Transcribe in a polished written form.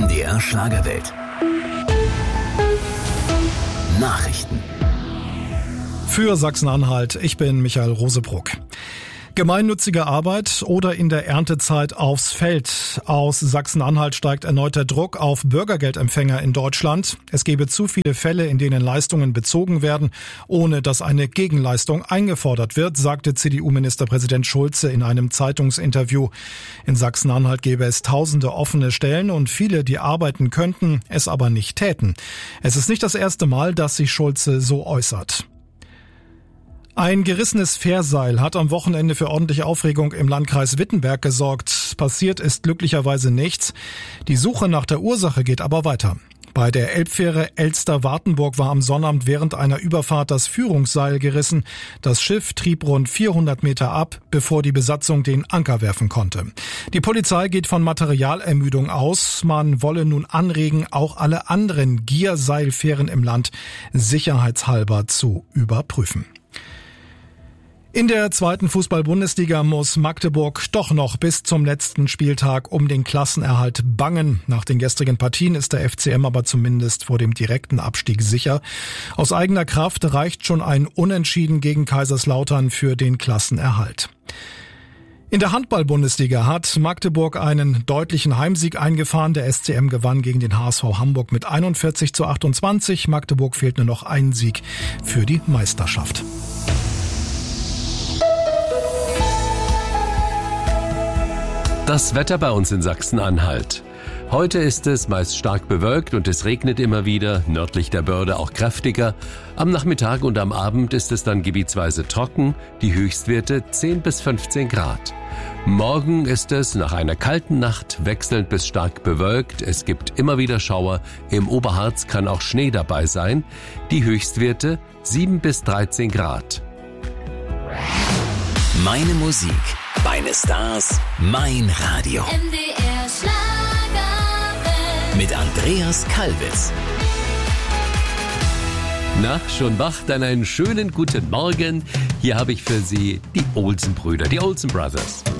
MDR Schlagerwelt. Nachrichten. Für Sachsen-Anhalt, ich bin Michael Rosebruck. Gemeinnützige Arbeit oder in der Erntezeit aufs Feld. Aus Sachsen-Anhalt steigt erneut der Druck auf Bürgergeldempfänger in Deutschland. Es gebe zu viele Fälle, in denen Leistungen bezogen werden, ohne dass eine Gegenleistung eingefordert wird, sagte CDU-Ministerpräsident Schulze in einem Zeitungsinterview. In Sachsen-Anhalt gäbe es tausende offene Stellen und viele, die arbeiten könnten, es aber nicht täten. Es ist nicht das erste Mal, dass sich Schulze so äußert. Ein gerissenes Fährseil hat am Wochenende für ordentliche Aufregung im Landkreis Wittenberg gesorgt. Passiert ist glücklicherweise nichts. Die Suche nach der Ursache geht aber weiter. Bei der Elbfähre Elster-Wartenburg war am Sonnabend während einer Überfahrt das Führungsseil gerissen. Das Schiff trieb rund 400 Meter ab, bevor die Besatzung den Anker werfen konnte. Die Polizei geht von Materialermüdung aus. Man wolle nun anregen, auch alle anderen Gierseilfähren im Land sicherheitshalber zu überprüfen. In der zweiten Fußball-Bundesliga muss Magdeburg doch noch bis zum letzten Spieltag um den Klassenerhalt bangen. Nach den gestrigen Partien ist der FCM aber zumindest vor dem direkten Abstieg sicher. Aus eigener Kraft reicht schon ein Unentschieden gegen Kaiserslautern für den Klassenerhalt. In der Handball-Bundesliga hat Magdeburg einen deutlichen Heimsieg eingefahren. Der SCM gewann gegen den HSV Hamburg mit 41:28. Magdeburg fehlt nur noch ein Sieg für die Meisterschaft. Das Wetter bei uns in Sachsen-Anhalt. Heute ist es meist stark bewölkt und es regnet immer wieder, nördlich der Börde auch kräftiger. Am Nachmittag und am Abend ist es dann gebietsweise trocken, die Höchstwerte 10 bis 15 Grad. Morgen ist es nach einer kalten Nacht wechselnd bis stark bewölkt. Es gibt immer wieder Schauer, im Oberharz kann auch Schnee dabei sein. Die Höchstwerte 7 bis 13 Grad. Meine Musik, meine Stars, mein Radio. MDR Schlagerwelt. Mit Andreas Kalbitz. Na, schon wach? Dann einen schönen guten Morgen. Hier habe ich für Sie die Olsen-Brüder, die Olsen Brothers.